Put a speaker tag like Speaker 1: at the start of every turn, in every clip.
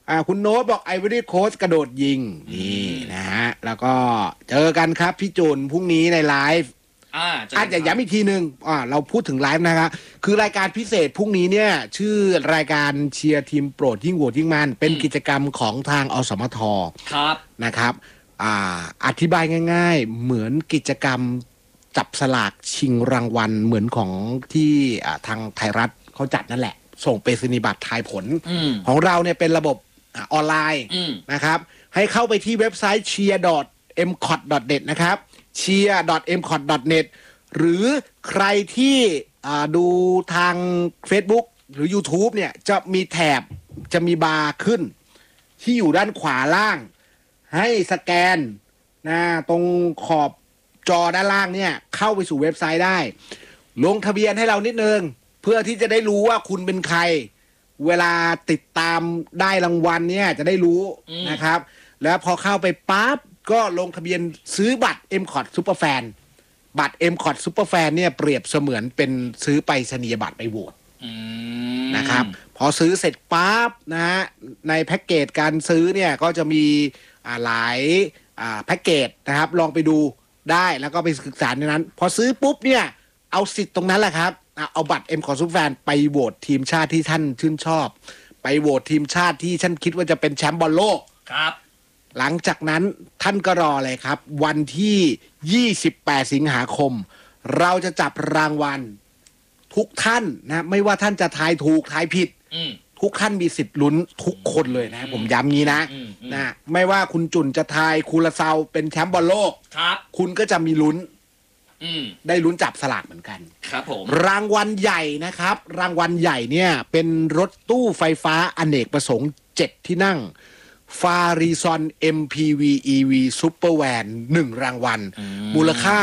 Speaker 1: คุณโน้ตบอกไอวอรี่โค้ชกระโดดยิงนี่นะฮะแล้วก็เจอกันครับพี่จุนพรุ่งนี้ในไลฟ์อาจจะย้ำอีกทีนึงเราพูดถึงไลฟ์นะครับคือรายการพิเศษพรุ่งนี้เนี่ยชื่อรายการเชียร์ทีมโปรดยิ่งโหวตยิ่งมันเป็นกิจกรรมของทางอสมท
Speaker 2: ครับ
Speaker 1: นะครับอธิบายง่ายๆเหมือนกิจกรรมจับสลากชิงรางวัลเหมือนของที่ทางไทยรัฐเขาจัดนั่นแหละส่งไปรษณียบัตรทายผลของเราเนี่ยเป็นระบบออนไลน์นะครับให้เข้าไปที่เว็บไซต์ cheer.mcot.net นะครับ cheer.mcot.net หรือใครที่ดูทาง Facebook หรือ YouTube เนี่ยจะมีแถบจะมีบาร์ขึ้นที่อยู่ด้านขวาล่างให้สแกนนะตรงขอบจอด้านล่างเนี่ยเข้าไปสู่เว็บไซต์ได้ลงทะเบียนให้เรานิดนึงเพื่อที่จะได้รู้ว่าคุณเป็นใครเวลาติดตามได้รางวัลเนี่ยจะได้รู้นะครับแล้วพอเข้าไปปั๊บก็ลงทะเบียนซื้อบัตร MCOT Superfan บัตร MCOT Superfan เนี่ยเปรียบเสมือนเป็นซื้อไปรษณียบัตรไปโหวตนะครับพอซื้อเสร็จปั๊บนะฮะในแพ็กเกจการซื้อเนี่ยก็จะมีหลายแพ็กเกจนะครับลองไปดูได้แล้วก็ไปศึกษาในนั้นพอซื้อปุ๊บเนี่ยเอาสิทธิ์ตรงนั้นแหละครับเอาบัตร MCOT Superfan ไปโหวตทีมชาติที่ท่านชื่นชอบไปโหวตทีมชาติที่ท่านคิดว่าจะเป็นแชมป์บอลโลก
Speaker 2: ครับ
Speaker 1: หลังจากนั้นท่านก็รอเลยครับวันที่28สิงหาคมเราจะจับรางวัลทุกท่านนะไม่ว่าท่านจะทายถูกทายผิดทุกท่านมีสิทธิ์ลุ้นทุกคนเลยนะผมย้ำงี้นะไม่ว่าคุณจุนจะทายคูลาเซาเป็นแชมป์บอลโลก
Speaker 2: ครับ
Speaker 1: คุณก็จะมีลุ้นได้ลุ้นจับสลากเหมือนกัน
Speaker 2: ครับผม
Speaker 1: รางวัลใหญ่นะครับรางวัลใหญ่เนี่ยเป็นรถตู้ไฟฟ้าอเนกประสงค์7ที่นั่งฟาริซอน MPV EV Super Van 1 รางวัลมูลค่า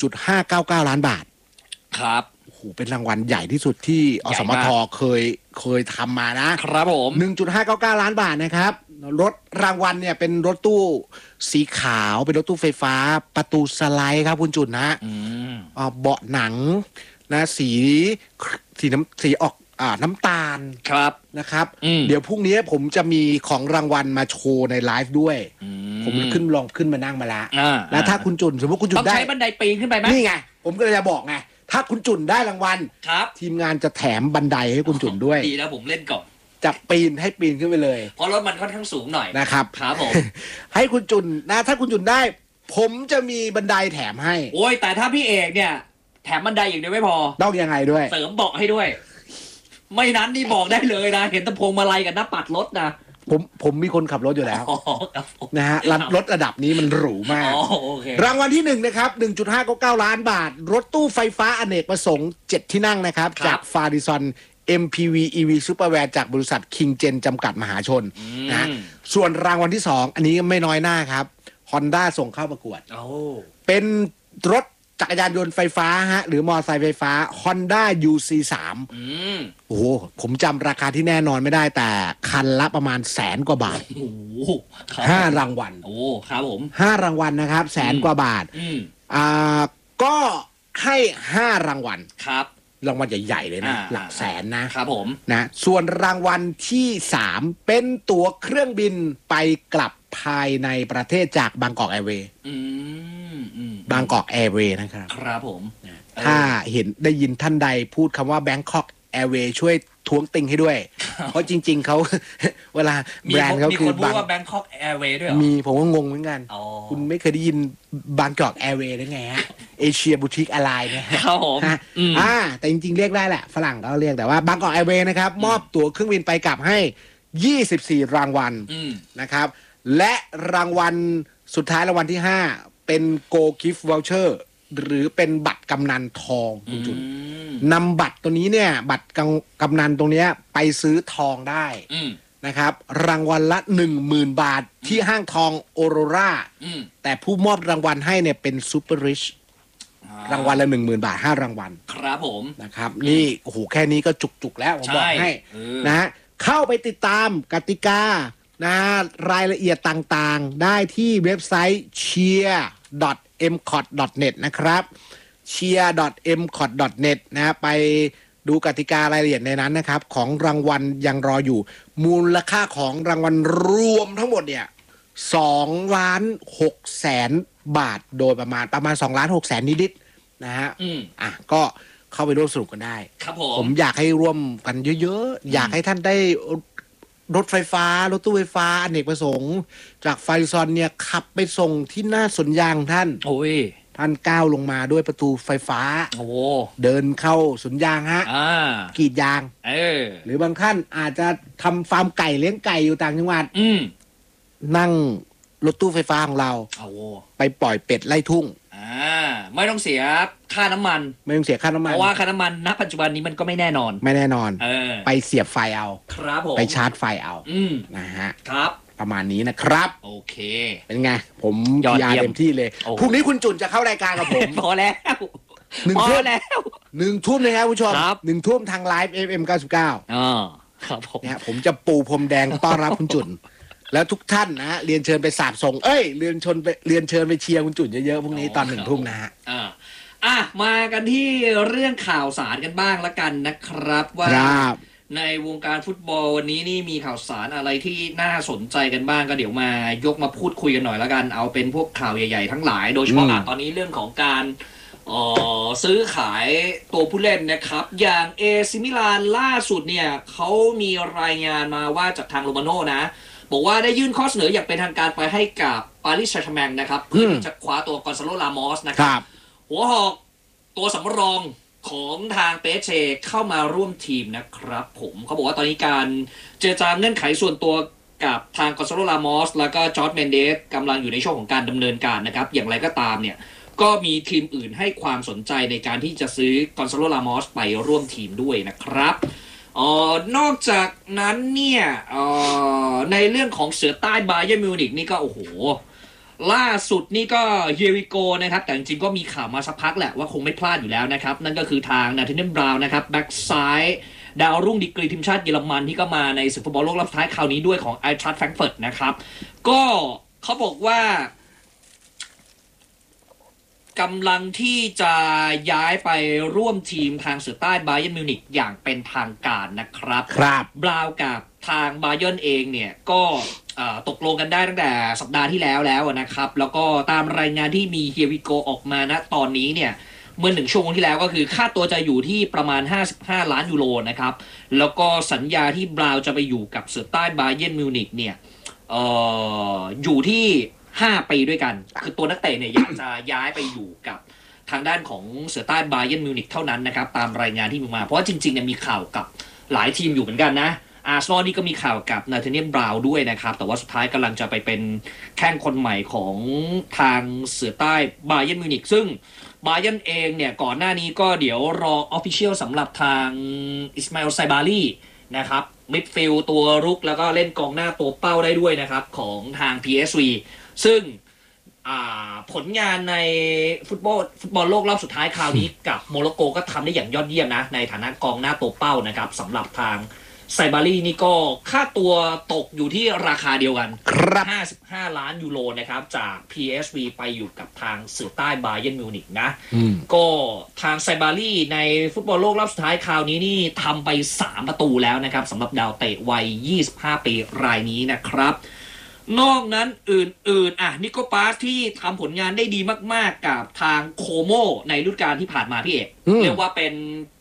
Speaker 1: 1.599 ล้านบาท
Speaker 2: ครับ
Speaker 1: โอ้โหเป็นรางวัลใหญ่ที่สุดที่อสมทเคยทำมานะครับ
Speaker 2: ผม
Speaker 1: 1.599 ล้านบาทนะครับรถรางวัลเนี่ยเป็นรถตู้สีขาวเป็นรถตู้ไฟฟ้าประตูสไลด์ครับคุณจุนนะเบาะหนังนะสีออกน้ำตาล
Speaker 2: ครับ
Speaker 1: นะครับเดี๋ยวพรุ่งนี้ผมจะมีของรางวัลมาโชว์ในไลฟ์ด้วยผมลองขึ้นมานั่งมาแล้วถ้าคุณจุนสมมติคุณจุนได้
Speaker 2: ต้องใช้บันไดปีนขึ้นไปไหม
Speaker 1: นี่ไงผมก็เลยจะบอกไงถ้าคุณจุนได้รางวัล
Speaker 2: ครับ
Speaker 1: ทีมงานจะแถมบันไดให้คุณจุนด้วย
Speaker 2: ดีแล้วผมเล่นก่อน
Speaker 1: จะปีนให้ปีนขึ้นไปเลย
Speaker 2: เพราะรถมันค่อนข้างสูงหน่อย
Speaker 1: นะครับ
Speaker 2: ครับผม
Speaker 1: ให้คุณจุนนะถ้าคุณจุนได้ผมจะมีบันไดแถมให้
Speaker 2: โอ้ยแต่ถ้าพี่เอกเนี่ยแถมบันไดอย่างเดียวไม่พอ
Speaker 1: ต้องยังไงด้วย
Speaker 2: เสริมเบาะให้ด้วยไม่นั้นนี่บอกได้เลยนะเห็นตะพงมาลัยกับหน้าปัดรถนะ
Speaker 1: ผมมีคนขับรถอยู่แล้วนะฮะรถระดับนี้มันหรูมากรางวัลที่1นะครับ 1.599 ล้านบาทรถตู้ไฟฟ้าอเนกประสงค์7ที่นั่งนะครับจากฟาริซอน MPV EV Supervan จากบริษัท King Gen จำกัดมหาชนนะส่วนรางวัลที่2อันนี้ไม่น้อยหน้าครับ Honda ส่งเข้าประกวดเป็นรถจักรยานยนต์ไฟฟ้าฮะหรือมอเตอร์ไซค์ไฟฟ้า Honda UC3 โอ้โหผมจำราคาที่แน่นอนไม่ได้แต่คันละประมาณ100,000 กว่าบาท
Speaker 2: โอ้โห
Speaker 1: 5 รางวัล
Speaker 2: โอ้ครับผม
Speaker 1: 5 รางวัลนะครับ100,000 กว่าบาทก็ให้5 รางวัล
Speaker 2: ครับ
Speaker 1: รางวัลใหญ่ๆเลยนะหลักแสนนะครับ
Speaker 2: ผม
Speaker 1: นะส่วนรางวัลที่3เป็นตั๋วเครื่องบินไปกลับภายในประเทศจากบางกอกแอร์เวย์บางกอกแอร์เวย์นะครับ
Speaker 2: ครับผม
Speaker 1: ถ้าเห็นได้ยินท่านใดพูดคำว่า Bangkok Airways ช่วยท้วงติงให้ด้วย เพราะจริงๆเขาเวลาแบรนด์เขาคือ
Speaker 2: มีคนพูดว่า Bangkok Airways ด้วยเหรอ
Speaker 1: มีผมก็งงเหมือนกันคุณไม่เคยได้ยิน Bangkok Airways ได้ไงฮะเอเชียบูติกอะไรเนี่ย
Speaker 2: ครับผม
Speaker 1: แต่จริงๆเรียกได้แหละฝรั่งเขาเรียกแต่ว่า Bangkok Airways นะครับมอบตั๋วเครื่องบินไปกลับให้24 รางวัลนะครับและรางวัลสุดท้ายรางวัลที่5เป็น Go Gift Voucher หรือเป็นบัตรกำนันทองคุณจุนนำบัตรตัวนี้เนี่ยบัตรกำนันตรงนี้ไปซื้อทองได้นะครับรางวัลละ 10,000 บาทที่ห้างทองโอโรราแต่ผู้มอบรางวัลให้เนี่ยเป็นซูเปอร์ริชรางวัลละ 10,000 บาท5 รางวัล
Speaker 2: ครับผม
Speaker 1: นะครับนี่โอ้โหแค่นี้ก็จุกๆแล้วผมบอกให้นะเข้าไปติดตามกติกานะรายละเอียดต่างๆได้ที่เว็บไซต์ cheer.mcot.net นะครับ cheer.mcot.net นะไปดูกติการายละเอียดในนั้นนะครับ ของรางวัลยังรออยู่ มูลค่าของรางวัลรวมทั้งหมดเนี่ย2,600,000 บาทโดยประมาณ2,600,000นิดๆนะฮะก็เข้าไปร่วมสนุกกันได้
Speaker 2: ครับ
Speaker 1: ผมอยากให้ร่วมกันเยอะๆอยากให้ท่านได้รถไฟฟ้ารถตู้ไฟฟ้าอเนกประสงค์จากไฟซอนเนี่ยขับไปส่งที่หน้าสวนยางท่าน
Speaker 2: โอ้ย
Speaker 1: ท่านก้าวลงมาด้วยประตูไฟฟ้าเดินเข้าสวนยางฮะกรีดยางหรือบางท่านอาจจะทำฟาร์มไก่เลี้ยงไก่อยู่ต่างจังหวัดนั่งรถตู้ไฟฟ้าของเราไปปล่อยเป็ดไล่ทุ่ง
Speaker 2: ไม่ต้องเสียค่าน้ำมันเพราะว่าค่าน้ำมันณปัจจุบันนี้มันก็ไม่แน่นอน
Speaker 1: ไปเสียบไฟเอา
Speaker 2: ครับผม
Speaker 1: ไปชาร์จไฟเอานะฮะ
Speaker 2: ครับ
Speaker 1: ประมาณนี้นะครับ
Speaker 2: โอเค
Speaker 1: เป็นไงผมยอดเต็มที่เลยพรุ่งนี้คุณจุนจะเข้ารายการกับผม
Speaker 2: พอแล้ว
Speaker 1: 1 ทุ่มนะครับคุณผู้ชม1 ทุ่มทางไลฟ์ FM 99
Speaker 2: ครับผม
Speaker 1: เนี่ยผมจะปูพรมแดงต้อนรับคุณจุนแล้วทุกท่านนะเรียนเชิญไปสาบส่งเรียนเชิญไปเชียร์คุณจุนเยอะๆพรุ่งนี้ตอน1 ทุ่มนะฮะ
Speaker 2: มากันที่เรื่องข่าวสารกันบ้างละกันนะครับว่าในวงการฟุตบอลวันนี้นี่มีข่าวสารอะไรที่น่าสนใจกันบ้างก็เดี๋ยวมายกมาพูดคุยกันหน่อยละกันเอาเป็นพวกข่าวใหญ่ๆทั้งหลายโดยเฉพาะตอนนี้เรื่องของการซื้อขายตัวผู้เล่นนะครับอย่างเอซิมิลานล่าสุดเนี่ยเขามีรายงานมาว่าจากทางโรมาโน่นะบอกว่าได้ยื่นข้อเสนออย่างเป็นทางการไปให้กับปารีสแซงต์แชร์แมงนะครับเพื่อที่จะคว้าตัวกอนซาโล รามอสนะครับหัวหอกตัวสำรองของทางเปเชเข้ามาร่วมทีมนะครับผมเขาบอกว่าตอนนี้การเจรจาเงื่อนไขส่วนตัวกับทางกอนซาโล รามอสแล้วก็จอร์จ เมนเดสกำลังอยู่ในช่วงของการดำเนินการนะครับอย่างไรก็ตามเนี่ยก็มีทีมอื่นให้ความสนใจในการที่จะซื้อกอนซาโล รามอสไปร่วมทีมด้วยนะครับนอกจากนั้นเนี่ยในเรื่องของเสือใต้บาเยิร์นมิวนิกนี่ก็โอ้โหล่าสุดนี่ก็เฮียริโกนะครับแต่จริงๆก็มีข่าวมาสักพักแหละว่าคงไม่พลาดอยู่แล้วนะครับนั่นก็คือทางนาธาเนียล บราวน์นะครับแบ็กซ้ายดาวรุ่งดีกรีทีมชาติเยอรมันที่ก็มาในศึกฟุตบอลโลกรอบสุดท้ายคราวนี้ด้วยของไอทรัคต์ แฟรงก์เฟิร์ตนะครับก็เขาบอกว่ากำลังที่จะย้ายไปร่วมทีมทางเสือใต้บาเยิร์นมิวนิกอย่างเป็นทางการนะครับบราวน์กับทางบาเยิร์นเองเนี่ยก็ตกลงกันได้ตั้งแต่สัปดาห์ที่แล้วนะครับแล้วก็ตามรายงานที่มีเฮียวิโกออกมาณตอนนี้เนี่ยเมื่อ1 ชั่วโมงที่แล้วก็คือค่าตัวจะอยู่ที่ประมาณ55 ล้านยูโรนะครับแล้วก็สัญญาที่บราวน์จะไปอยู่กับเสือใต้บาเยิร์นมิวนิกเนี่ยอยู่ที่5 ปีด้วยกันคือตัวนักเตะเนี่ยอยากจะย้ายไปอยู่กับทางด้านของเสือใต้บาเยิร์นมิวนิกเท่านั้นนะครับตามรายงานที่มีมาเพราะว่าจริงๆเนี่ยมีข่าวกับหลายทีมอยู่เหมือนกันนะอาร์เซนอลนี่ก็มีข่าวกับนาธาเนียล บราวน์ด้วยนะครับแต่ว่าสุดท้ายกำลังจะไปเป็นแข้งคนใหม่ของทางเสือใต้บาเยิร์นมิวนิกซึ่งบาเยิร์นเองเนี่ยก่อนหน้านี้ก็เดี๋ยวรอออฟฟิเชียลสำหรับทางอิสมาอิล ไซบารีนะครับมิดฟิลด์ตัวรุกแล้วก็เล่นกองหน้าตัวเป้าได้ด้วยนะครับของทาง PSV ซึ่งผลงานในฟุตบอลโลกรอบสุดท้ายคราวนี้กับโมร็อกโกก็ทำได้อย่างยอดเยี่ยมนะในฐานะกองหน้าตัวเป้านะครับสำหรับทางไซบารีนี่ก็ค่าตัวตกอยู่ที่ราคาเดียวกัน55 ล้านยูโรนะครับจาก PSV ไปอยู่กับทางเสือใต้บาเยิร์นมิวนิกนะก็ทางไซบารีในฟุตบอลโลกรอบสุดท้ายคราวนี้นี่ทำไป3 ประตูแล้วนะครับสำหรับดาวเตะวัย25 ปีรายนี้นะครับนอกนั้นอื่นๆนิโคปาสที่ทำผลงานได้ดีมากๆกับทางโคโมในฤดูกาลที่ผ่านมาพี่เอกเรียกว่าเป็น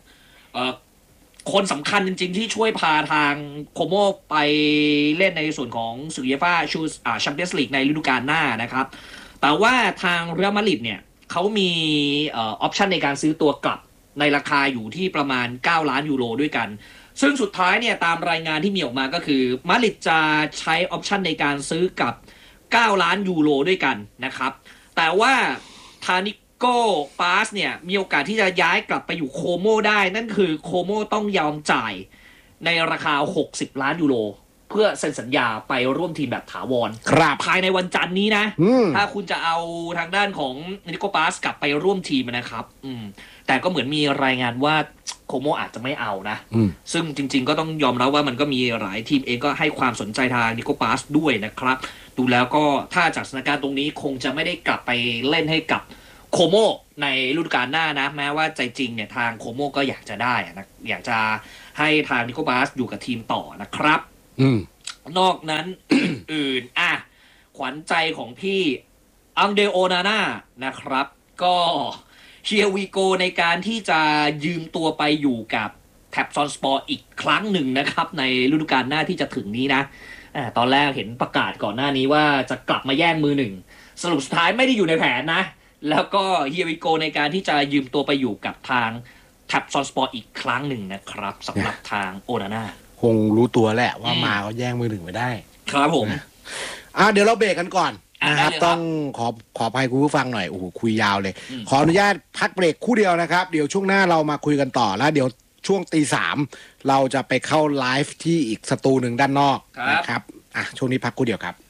Speaker 2: คนสำคัญจริงๆที่ช่วยพาทางโคโมไปเล่นในส่วนของศึกยูฟ่าแชมเปี้ยนส์ลีกในฤดูกาลหน้านะครับแต่ว่าทางเรอัลมาดริดเนี่ยเขามีออปชันในการซื้อตัวกลับในราคาอยู่ที่ประมาณ9 ล้านยูโรด้วยกันซึ่งสุดท้ายเนี่ยตามรายงานที่มีออกมาก็คือมาดริดจะใช้ออปชันในการซื้อกับ9 ล้านยูโรด้วยกันนะครับแต่ว่าทานิโก้ปาสเนี่ยมีโอกาสที่จะย้ายกลับไปอยู่โคโมได้นั่นคือโคโมต้องยอมจ่ายในราคา60 ล้านยูโรเพื่อเซ็นสัญญาไปร่วมทีมแบบถาวรภายในวันจันทร์นี้นะถ้าคุณจะเอาทางด้านของนิโก้ปาสกลับไปร่วมทีมนะครับแต่ก็เหมือนมีรายงานว่าโคโมอาจจะไม่เอานะซึ่งจริงๆก็ต้องยอมรับว่ามันก็มีหลายทีมเองก็ให้ความสนใจทางนิโก้ปาสด้วยนะครับดูแล้วก็ถ้าจากสถานการณ์ตรงนี้คงจะไม่ได้กลับไปเล่นให้กับโคโมในฤดูกาลหน้านะแม้ว่าใจจริงเนี่ยทางโคโมก็อยากจะได้นะอยากจะให้ทางนิโคลบาสอยู่กับทีมต่อนะครับนอกนั้น อื่นขวัญใจของพี่อังเดโอนาน่านะครับก็เฮียวีโกในการที่จะยืมตัวไปอยู่กับแท็บซอนสปอร์อีกครั้งหนึ่งนะครับในฤดูกาลหน้าที่จะถึงนี้นะตอนแรกเห็นประกาศก่อนหน้านี้ว่าจะกลับมาแย่งมือหนึ่งสรุปสุดท้ายไม่ได้อยู่ในแผนนะแล้วก็เฮียวิโกในการที่จะยืมตัวไปอยู่กับทางแท็บซอนสปอร์อีกครั้งหนึ่งนะครับสำหรับทางโอนาน่า
Speaker 1: คงรู้ตัวแหละว่ามาก็แย่งมือหนึ่งไม่ได้
Speaker 2: ครับผม
Speaker 1: เดี๋ยวเราเบรกกันก่อนนะครับต้องขออภัยคุณผู้ฟังหน่อยโอ้โหคุยยาวเลยขออนุญาตพักเบรกคู่เดียวนะครับเดี๋ยวช่วงหน้าเรามาคุยกันต่อแล้วเดี๋ยวช่วง 3:00 เราจะไปเข้าไลฟ์ที่อีกสตูหนึ่งด้านนอกนะครับช่วงนี้พักคู่เดียวครับ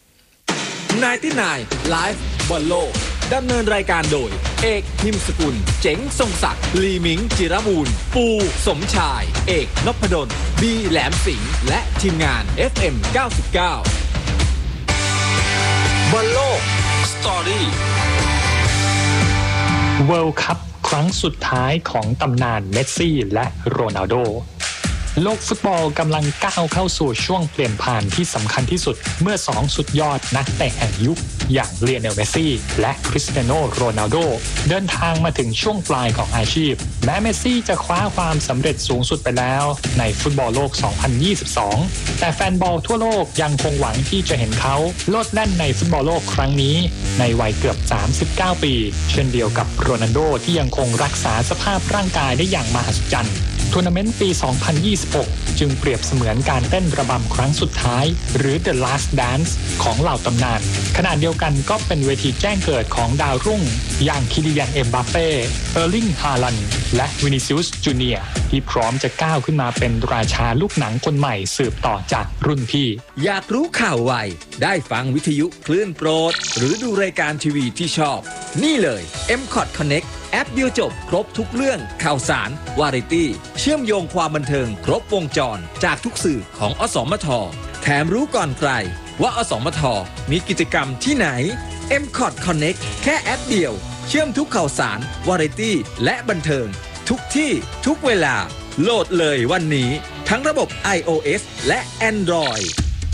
Speaker 3: 99 Live บอลโลกดำเนินรายการโดยเอกหิมสกุลเจ๋งทรงศักดิ์ลีมิงจิรมูลปูสมชายเอกนพดลบีแหลมสิงห์และทีมงาน FM 99บอลโลกสตอรี่
Speaker 4: เวิลด์คัพครั้งสุดท้ายของตำนานเมสซี่และโรนัลโดโลกฟุตบอลกำลังก้าวเข้าสู่ช่วงเปลี่ยนผ่านที่สำคัญที่สุดเมื่อ2สุดยอดนักเตะแห่งยุคอย่างเลียเนลเมสซี่และคริสเตียโนโรนัลโดเดินทางมาถึงช่วงปลายของอาชีพแม้เมสซี่จะคว้าความสำเร็จสูงสุดไปแล้วในฟุตบอลโลก 2022 แต่แฟนบอลทั่วโลกยังคงหวังที่จะเห็นเขาโลดแล่นในฟุตบอลโลกครั้งนี้ในวัยเกือบ39ปีเช่นเดียวกับโรนัลโดที่ยังคงรักษาสภาพร่างกายได้อย่างมหัศจรรย์ทัวร์นาเมนต์ปี 2026 จึงเปรียบเสมือนการเต้นระบำครั้งสุดท้ายหรือ The Last Dance ของเหล่าตำนานขณะเดียวกันก็เป็นเวทีแจ้งเกิดของดาวรุ่งอย่างคิลิยัน เอ็มบัปเป้ เออร์ลิง ฮาลันด์และวินิซิอุส จูเนียร์ที่พร้อมจะก้าวขึ้นมาเป็นราชาลูกหนังคนใหม่สืบต่อจากรุ่นพี่
Speaker 3: อยากรู้ข่าวไวได้ฟังวิทยุคลื่นโปรดหรือดูรายการทีวีที่ชอบนี่เลย MCOT Connectแอปเดียวจบครบทุกเรื่องข่าวสารวาไรตี้เชื่อมโยงความบันเทิงครบวงจรจากทุกสื่อของอสมทแถมรู้ก่อนใครว่าอสมทมีกิจกรรมที่ไหน MCOT Connect แค่แอปเดียวเชื่อมทุกข่าวสารวาไรตี้และบันเทิงทุกที่ทุกเวลาโหลดเลยวันนี้ทั้งระบบ iOS และ Android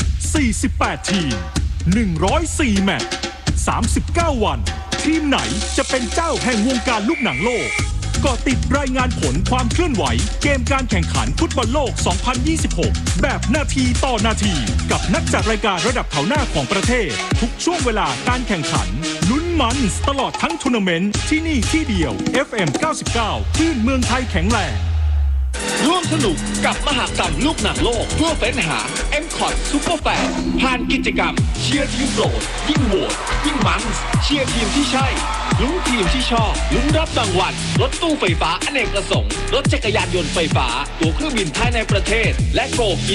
Speaker 5: 48 ทีม 104 แมตช์ 39 วันทีมไหนจะเป็นเจ้าแห่งวงการลูกหนังโลกก็ติดรายงานผลความเคลื่อนไหวเกมการแข่งขันฟุตบอลโลก 2026 แบบนาทีต่อนาทีกับนักจัดรายการระดับแถวหน้าของประเทศทุกช่วงเวลาการแข่งขันลุ้นมันตลอดทั้งทัวร์นาเมนต์ที่นี่ที่เดียว FM 99 คลื่นเมืองไทยแข็งแรง
Speaker 3: ร่วมสนุกกับมหกรรมลูกหนังโลกเพื่อเฟ้นหา MCOT Super Fan ผ่านกิจกรรมเชียร์ทีมโปรดยิ่งโหวตยิ่งมันเชียร์ทีมที่ใช่ลุ้นทีมที่ชอบลุ้นรับรางวัลรถตู้ไฟฟ้าอเนกประสงค์รถจักรยานยนต์ไฟฟ้าตั๋วเครื่องบินภายในประเทศและโก